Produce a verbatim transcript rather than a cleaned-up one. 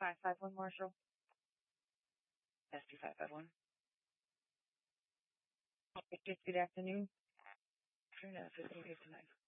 five five one, Marshall. S two five five one. Good afternoon. Afternoon, fifteen fifty-nine.